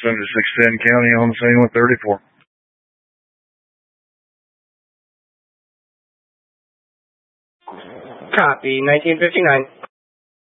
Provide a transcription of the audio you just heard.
Send to 610 County on the scene with 34. Copy, 1959.